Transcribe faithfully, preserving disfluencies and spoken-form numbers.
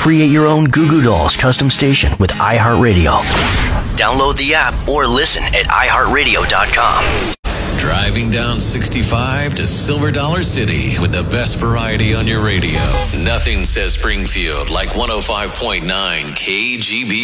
Create your own Goo Goo Dolls custom station with iHeartRadio. Download the app or listen at i heart radio dot com. Driving down sixty-five to Silver Dollar City with the best variety on your radio. Nothing says Springfield like one oh five point nine K G B